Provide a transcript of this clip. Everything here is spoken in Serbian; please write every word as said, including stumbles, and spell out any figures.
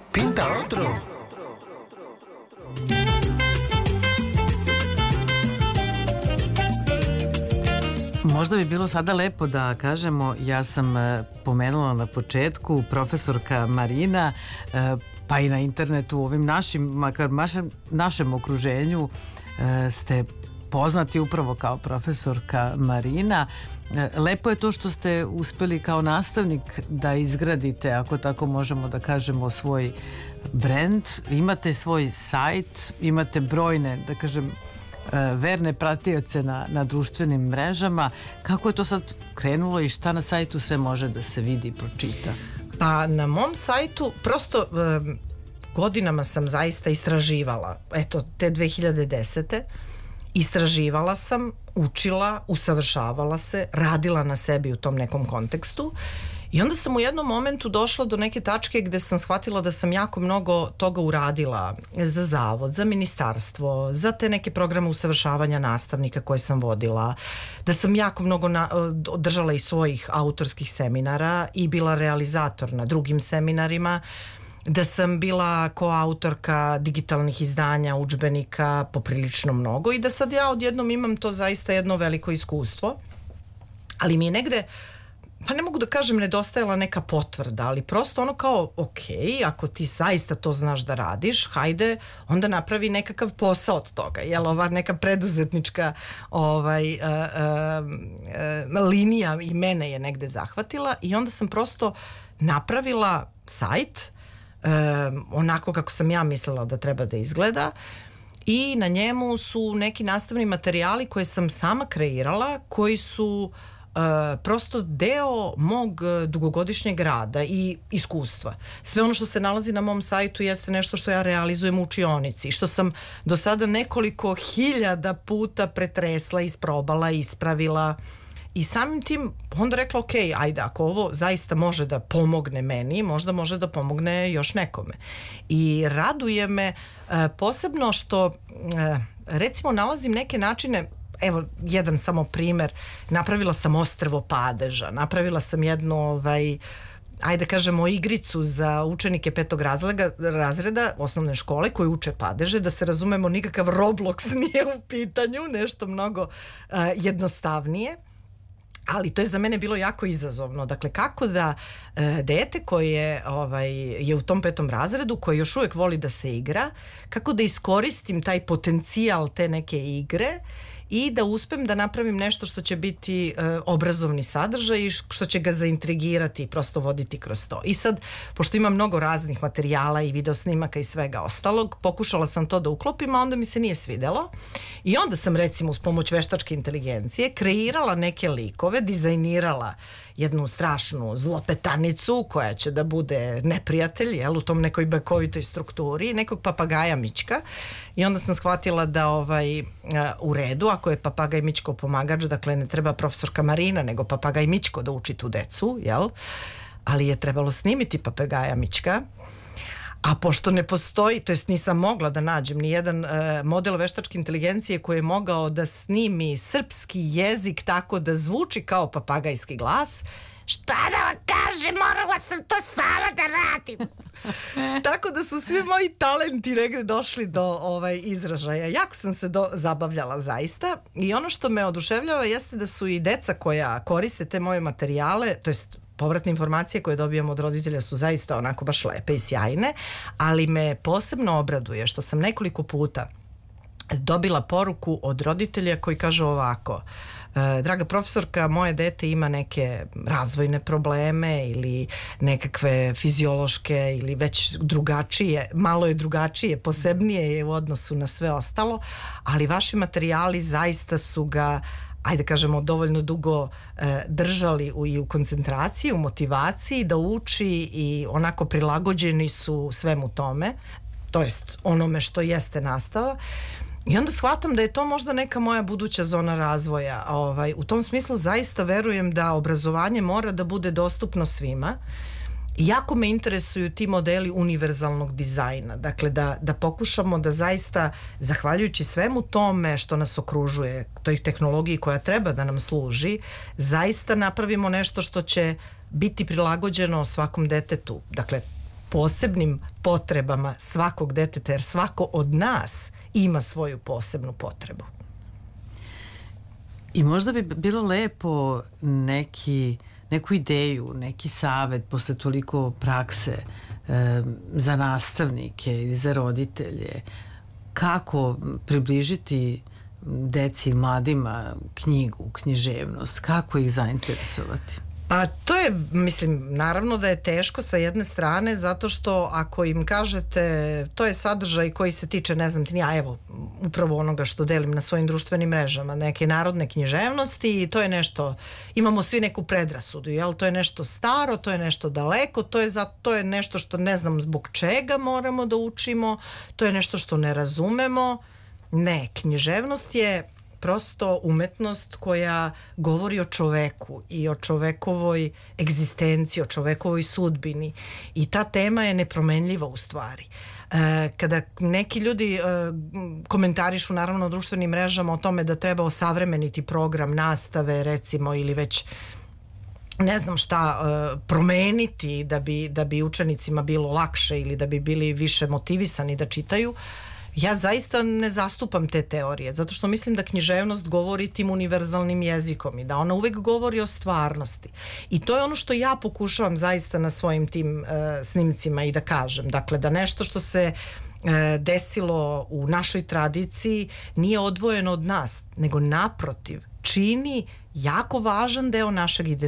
Pinta otro. Možda bi bilo sada lepo da kažemo, ja sam pomenula na početku, profesorka Marina, pa i na internetu, u ovim našim, makar našem, našem okruženju ste poznati upravo kao profesorka Marina. Lepo je to što ste uspeli kao nastavnik da izgradite, ako tako možemo da kažemo, svoj brand. Imate svoj sajt, imate brojne, da kažem, verne pratioce na, na društvenim mrežama. Kako je to sad krenulo i šta na sajtu sve može da se vidi i pročita? Pa na mom sajtu prosto um, godinama sam zaista istraživala. Eto, te dve hiljade desete istraživala sam, učila, usavršavala se, radila na sebi u tom nekom kontekstu i onda sam u jednom momentu došla do neke tačke gde sam shvatila da sam jako mnogo toga uradila za zavod, za ministarstvo, za te neke programe usavršavanja nastavnika koje sam vodila, da sam jako mnogo na, održala i svojih autorskih seminara i bila realizator na drugim seminarima, da sam bila koautorka digitalnih izdanja, udžbenika, poprilično mnogo i da sad ja odjednom imam to zaista jedno veliko iskustvo, ali mi je negde, pa ne mogu da kažem nedostajala neka potvrda, ali prosto ono kao, ok, ako ti zaista to znaš da radiš, hajde, onda napravi nekakav posao od toga, jel, ova neka preduzetnička ovaj, uh, uh, uh, linija i mene je negde zahvatila i onda sam prosto napravila sajt, Um, onako kako sam ja mislila da treba da izgleda i na njemu su neki nastavni materijali koje sam sama kreirala, koji su uh, prosto deo mog dugogodišnjeg rada i iskustva. Sve ono što se nalazi na mom sajtu jeste nešto što ja realizujem u učionici, što sam do sada nekoliko hiljada puta pretresla, isprobala, ispravila. I samim tim onda rekla, ok, ajde, ako ovo zaista može da pomogne meni, možda može da pomogne još nekome. I raduje me e, posebno što, e, recimo, nalazim neke načine, evo, jedan samo primer, napravila sam ostrvo padeža, napravila sam jednu, ovaj, ajde kažemo, igricu za učenike petog razreda, razreda osnovne škole koji uče padeže, da se razumemo, nikakav Roblox nije u pitanju, nešto mnogo e, jednostavnije. Ali to je za mene bilo jako izazovno. Dakle, kako da e, dete koje ovaj, je u tom petom razredu, koje još uvijek voli da se igra, kako da iskoristim taj potencijal te neke igre i da uspem da napravim nešto što će biti e, obrazovni sadržaj i što će ga zaintrigirati i prosto voditi kroz to. I sad, pošto ima mnogo raznih materijala i video snimaka i svega ostalog, pokušala sam to da uklopim, a onda mi se nije svidelo. I onda sam, recimo, uz pomoć veštačke inteligencije kreirala neke likove, dizajnirala jednu strašnu zlopetanicu koja će da bude neprijatelj, jel, u tom nekoj bekovitoj strukturi, nekog papagaja Mićka. I onda sam shvatila da ovaj, u redu, ako je papagaj Mićko pomagač, dakle ne treba profesorka Marina, nego papagaj Mićko da uči tu decu, jel? Ali je trebalo snimiti papagaja Mićka. A pošto ne postoji, to jest nisam mogla da nađem ni jedan uh, model veštačke inteligencije koji je mogao da snimi srpski jezik tako da zvuči kao papagajski glas, šta da vam kažem, morala sam to sama da radim. Tako da su svi moji talenti negde došli do ovaj, izražaja. Jako sam se do, zabavljala zaista i ono što me oduševljava jeste da su i deca koja koriste te moje materijale, to jest povratne informacije koje dobijam od roditelja su zaista onako baš lepe i sjajne, ali me posebno obraduje što sam nekoliko puta dobila poruku od roditelja koji kažu ovako: e, draga profesorka, moje dete ima neke razvojne probleme ili nekakve fiziološke ili već drugačije, malo je drugačije, posebnije je u odnosu na sve ostalo, ali vaši materijali zaista su ga, ajde kažemo, dovoljno dugo e, držali u, i u koncentraciji, u motivaciji da uči i onako prilagođeni su svemu tome, to jest onome što jeste nastava. I onda shvatam da je to možda neka moja buduća zona razvoja. Ovaj, u tom smislu zaista verujem da obrazovanje mora da bude dostupno svima. Jako me interesuju ti modeli univerzalnog dizajna, dakle da, da pokušamo da zaista, zahvaljujući svemu tome što nas okružuje, toj tehnologiji koja treba da nam služi, zaista napravimo nešto što će biti prilagođeno svakom detetu. Dakle, posebnim potrebama svakog deteta, jer svako od nas ima svoju posebnu potrebu. I možda bi bilo lepo neki, neku ideju, neki savet posle toliko prakse e, za nastavnike i za roditelje, kako približiti deci i mladima knjigu, književnost, kako ih zainteresovati? Pa to je, mislim, naravno da je teško sa jedne strane, zato što ako im kažete to je sadržaj koji se tiče, ne znam ti ni ja, evo, upravo onoga što delim na svojim društvenim mrežama, neke narodne književnosti, i to je nešto, imamo svi neku predrasudu, jel? To je nešto staro, to je nešto daleko, to je, za, to je nešto što ne znam zbog čega moramo da učimo, to je nešto što ne razumemo. Ne, književnost je prosto umetnost koja govori o čoveku i o čovekovoj egzistenciji, o čovekovoj sudbini, i ta tema je nepromenljiva u stvari. E, kada neki ljudi e, komentarišu naravno u društvenim mrežama o tome da treba osavremeniti program nastave recimo, ili već ne znam šta e, promeniti da bi, da bi učenicima bilo lakše ili da bi bili više motivisani da čitaju, ja zaista ne zastupam te teorije, zato što mislim da književnost govori tim univerzalnim jezikom i da ona uvek govori o stvarnosti. I to je ono što ja pokušavam zaista na svojim tim uh, snimcima i da kažem. Dakle, da nešto što se uh, desilo u našoj tradiciji nije odvojeno od nas, nego naprotiv, čini jako važan deo našeg identiteta